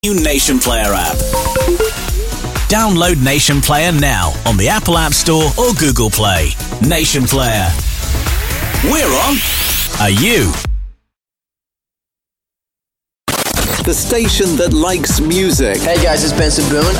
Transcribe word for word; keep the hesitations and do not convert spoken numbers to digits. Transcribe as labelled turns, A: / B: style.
A: New Nation Player app. Download Nation Player now on the Apple App Store or Google Play. Nation Player. We're on. Are you?
B: The station that likes music.
C: Hey guys, it's Benson Boone.